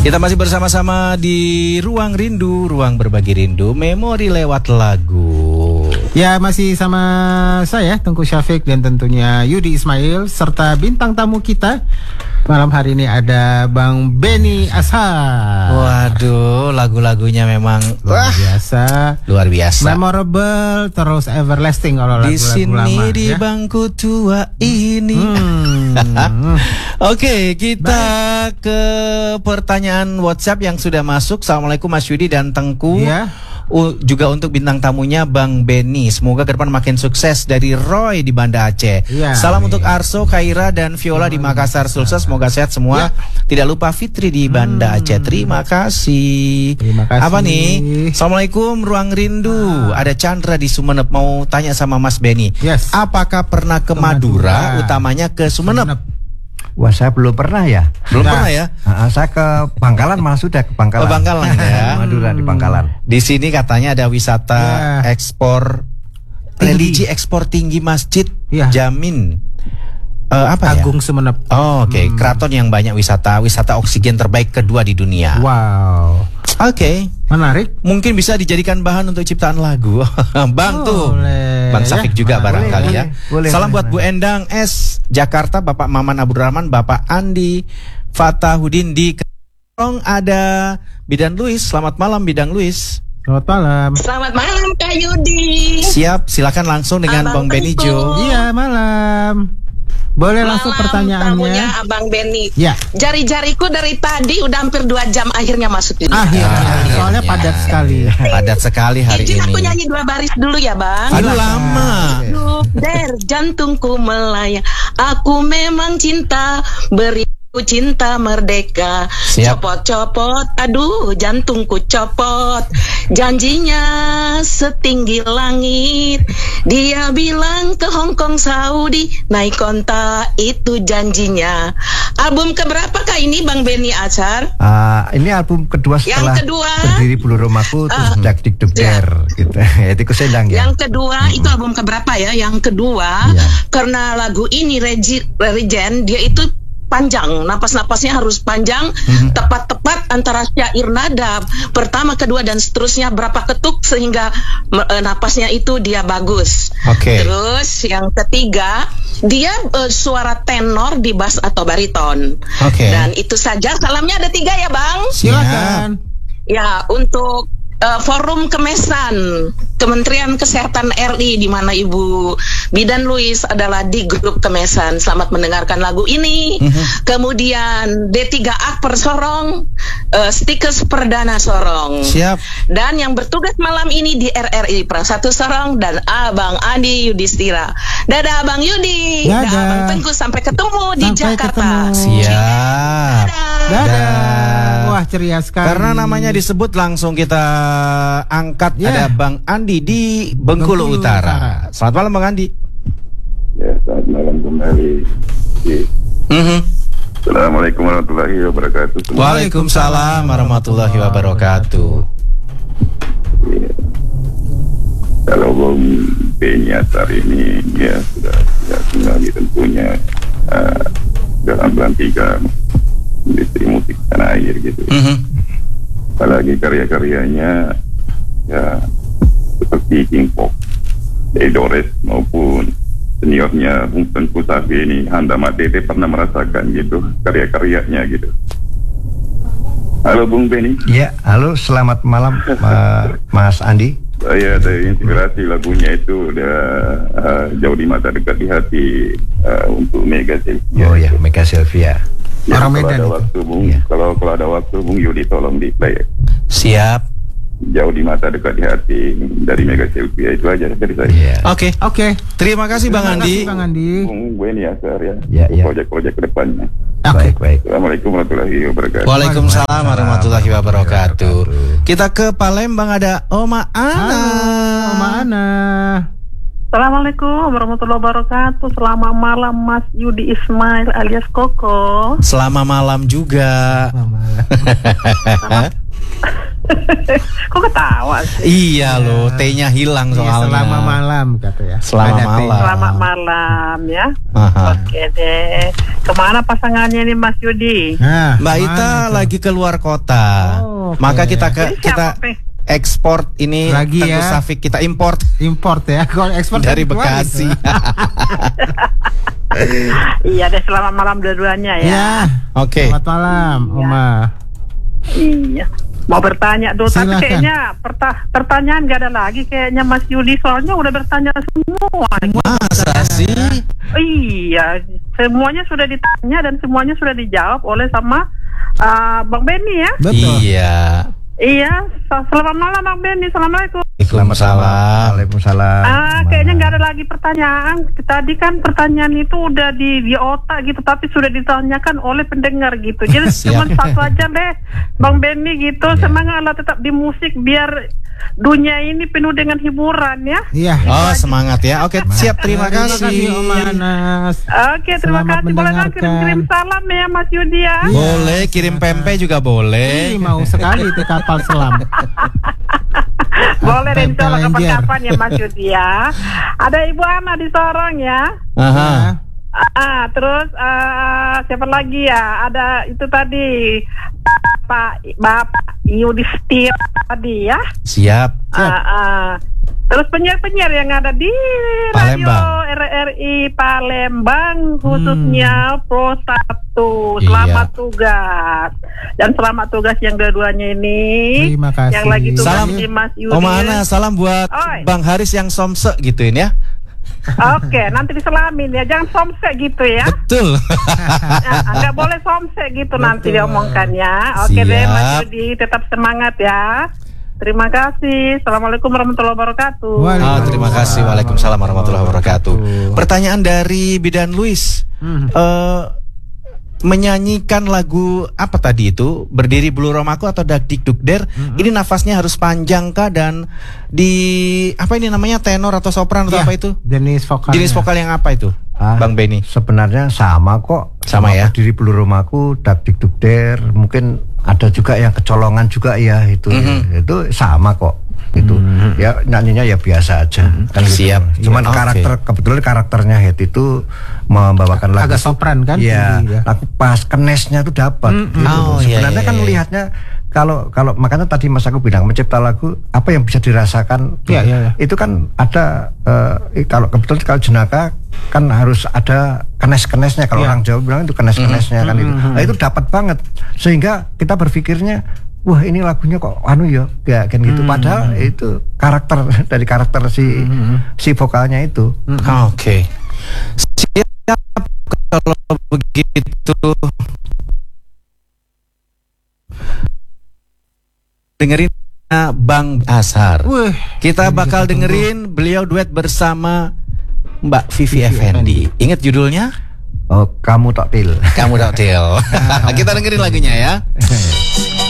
Kita masih bersama-sama di Ruang Rindu, ruang berbagi rindu, memori lewat lagu. Ya, masih sama saya Tengku Syafiq dan tentunya Yudi Ismail serta bintang tamu kita malam hari ini ada Bang Benny Ashar. Waduh, lagu-lagunya memang luar biasa, memorable, terus everlasting kalau di lagu-lagu lama. Di sini di ya? bangku tua ini. Oke, kita ke pertanyaan WhatsApp yang sudah masuk. Assalamualaikum Mas Yudi dan Tengku. Ya. Juga untuk bintang tamunya Bang Benny. Semoga ke depan makin sukses, dari Roy di Banda Aceh. Ya, salam untuk Arso, Khaira dan Viola di Makassar. Sukses, semoga sehat semua. Ya. Tidak lupa Fitri di Banda Aceh. Terima kasih. Terima kasih. Apa nih? Assalamualaikum Ruang Rindu. Ada Chandra di Sumeneb mau tanya sama Mas Benny. Yes. Apakah pernah ke Madura, utamanya ke Sumeneb? Wah, saya belum pernah ya. Belum pernah ya? Saya ke Bangkalan, malah sudah ke Bangkalan. Ke Bangkalan ya. Madura di Bangkalan. Di sini katanya ada wisata ekspor religi, ekspor tinggi masjid Jamin. Apa Agung ya? Sumeneb. Oh, oke. Keraton yang banyak wisata oksigen terbaik kedua di dunia. Wow. Oke. Menarik. Mungkin bisa dijadikan bahan untuk ciptaan lagu. Bang tuh. Bang Syafiq juga barangkali ya. Salam buat Bu Endang S Jakarta, Bapak Maman Abdurrahman, Bapak Andi Fatahudin di Kerong, ada Bidan Luis. Selamat malam Bidang Luis. Selamat malam. Selamat malam Kak Yudi. Siap, silakan langsung dengan Bang Benny Jo. Iya, malam. Boleh langsung pertanyaannya. Tamunya Abang Benny. Ya. Jari-jariku dari tadi udah hampir 2 jam akhirnya masuk ini. Akhirnya. Soalnya padat sekali. Padat sekali hari Izin ini. aku nyanyi 2 baris dulu ya Bang. Aduh lama. Der jantungku melayang, aku memang cinta, beri cinta merdeka. Siap. Copot-copot, aduh jantungku copot. Janjinya setinggi langit, dia bilang ke Hong Kong Saudi, naik konta itu janjinya. Album keberapa kah ini Bang Benny Ashar? Ini album kedua setelah Yang kedua. Berdiri Bulu Rumahku, terus Dak Dik Duk Der gitu. Itu Kusendang ya. Yang kedua itu album keberapa ya? Yang kedua karena lagu ini Regen dia itu panjang, napas-napasnya harus panjang, tepat-tepat antara syair nada pertama, kedua dan seterusnya berapa ketuk sehingga napasnya itu dia bagus. Terus yang ketiga dia suara tenor di bass atau bariton. Dan itu saja. Salamnya ada 3 ya Bang. Silakan. Ya, untuk Forum Kemesan Kementerian Kesehatan RI, di mana Ibu Bidan Luis adalah di grup Kemesan. Selamat mendengarkan lagu ini. Kemudian D3 Akper Sorong, Stikes Perdana Sorong. Siap. Dan yang bertugas malam ini di RRI Prasatu Sorong dan Abang Andi Yudhistira. Dadah Abang Yudi. Dadah Abang Tengku, sampai ketemu di Jakarta. Siap. Dadah. Wah, ceria sekali. Karena namanya disebut langsung kita angkat. Ada Bang Andi di Bengkulu Utara. Selamat malam Bang Andi. Ya, selamat malam kembali. Assalamualaikum warahmatullahi wabarakatuh. Waalaikumsalam warahmatullahi wabarakatuh. Ya. Kalau Bang Benny Ashar ini ya sudah kembali tentunya dalam pelantikan industri musik tanah air gitu. Apalagi karya-karyanya ya seperti King Pop, Edores maupun seniornya Bung Tengku Safi ini, Handa Matete pernah merasakan gitu karya-karyanya gitu. Halo Bung Benny. Ya, halo, selamat malam Mas Andi. Saya terinspirasi lagunya itu udah jauh di mata dekat di hati untuk Mega Sylvia. Oh ya, Mega Sylvia. Ya, kalau ada waktu Bung, kalau ada waktu Bung Yudi tolong di play. Siap. Jauh di mata dekat di hati dari Mega Sylvia, itu aja dari saya. Oke. Terima kasih Bang Andi. Bang Andi. Bung Benny Ashar ya. Ya. Proyek-proyek ke depannya. Baik. Assalamualaikum warahmatullahi wabarakatuh. Waalaikumsalam warahmatullahi wabarakatuh. Kita ke Palembang, ada Oma Ana. Oma Ana. Assalamualaikum warahmatullahi wabarakatuh. Selamat malam Mas Yudi Ismail alias Koko. Selamat malam juga. Kok ketawa sih? Iya loh, T-nya hilang Iya, soalnya. selama malam kata ya. Selama Ada malam. Selamat malam ya. Aha. Oke deh. Kemana pasangannya nih Mas Yudi? Nah, Mbak Ita mana tuh? lagi keluar kota. Oh, oke. Maka kita Jadi kita siapa, Pe? ekspor ini Lagi tentu ya. Safik kita import import ya. Kalau ekspor dari kan keluar Bekasi. gitu. Iya deh, selamat malam dua-duanya ya. Ya. Oke. Selamat malam, Oma. Iya. Mau bertanya tuh, tapi Silakan. kayaknya pertanyaan gak ada lagi kayaknya Mas Yudi, soalnya udah bertanya semua. Masa sih? Iya, semuanya sudah ditanya dan semuanya sudah dijawab oleh sama Bang Benny ya. Betul. Iya. Iya, selamat malam Bang Benny, assalamualaikum. Waalaikumsalam. Waalaikumsalam. Kayaknya nggak ada lagi pertanyaan. Tadi kan pertanyaan itu udah di otak gitu, tapi sudah ditanyakan oleh pendengar gitu. Jadi cuma satu aja deh, Bang Benny gitu. Semangatlah tetap di musik biar dunia ini penuh dengan hiburan ya. Iya. Oh, semangat ya. Oke, siap. Terima kasih. Om Anas. Oke, terima Selamat kasih. Boleh nggak kirim salam ya Mas Yudi ya? Boleh kirim pempek juga boleh. Ih, mau sekali itu kapal selam. Boleh deh, insya Allah Pempek lenjer. kapan-kapan ya Mas Yudi ya. Ada Ibu Ana di Sorong ya. Aha. Terus siapa lagi ya? Ada itu tadi Bapak Yudhisthira tadi ya. Siap. Terus penyiar-penyiar yang ada di Palembang. Radio RRI Palembang khususnya Pro 1. Selamat tugas. Dan selamat tugas yang dua-duanya ini. Terima kasih. Yang lagi tugas Salam di Mas Yudi. Om Ana, salam buat Oi. Bang Haris yang somse gituin ya. Oke, nanti diselamin ya. Jangan somsek gitu ya. Betul. Nggak boleh somsek gitu nanti diomongkannya. Oke deh Mas Siap. Yudi, tetap semangat ya. Terima kasih. Assalamualaikum warahmatullahi wabarakatuh. Terima kasih. Waalaikumsalam warahmatullahi wabarakatuh. Pertanyaan dari Bidan Luis. Menyanyikan lagu apa tadi itu? Berdiri Bulu Romaku atau Dak Dik Duk Der? Ini nafasnya harus panjang kah, dan di apa ini namanya, tenor atau sopran atau Ya, apa itu? Jenis vokal. Jenis vokal yang apa itu? Bang Benny. Sebenarnya sama kok. Sama ya? Berdiri Bulu Romaku, Dak Dik Duk Der, mungkin ada juga yang kecolongan juga ya itu. Itu sama kok. Itu ya nyanyinya ya biasa aja kan gitu. Siap. Cuman Oke. kebetulan karakternya Het itu membawakan lagu agak sopran kan? Iya, Iya. lagu pas kenesnya tuh dapat gitu. Oh, iya, Sebenarnya iya, kan iya. lihatnya kalau makanya tadi Mas aku bilang mencipta lagu apa yang bisa dirasakan. Iya, iya, iya. Itu kan ada kalau kebetulan kalau jenaka kan harus ada kenes-kenesnya, kalau Iya. orang Jawa bilang itu kenes-kenesnya kan itu. Nah, itu dapat banget sehingga kita berpikirnya wah ini lagunya kok anu ya kan gitu, padahal itu karakter dari karakter si vokalnya itu. Oke. Siap kalau begitu. Dengerin Bang Ashar. Wih, Kita bakal dengerin beliau duet bersama Mbak Vivi Effendi. Ingat judulnya? Oh, kamu tak til. Kamu tak til. Kita dengerin lagunya ya.